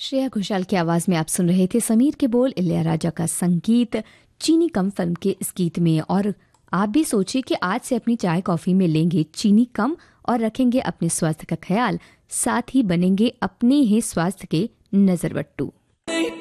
श्रेया घोषाल की आवाज में आप सुन रहे थे समीर के बोल, इलैयाराजा का संगीत चीनी कम फिल्म के इस गीत में। और आप भी सोचिए कि आज से अपनी चाय कॉफी में लेंगे चीनी कम और रखेंगे अपने स्वास्थ्य का ख्याल, साथ ही बनेंगे अपने ही स्वास्थ्य के नजरबट्टू।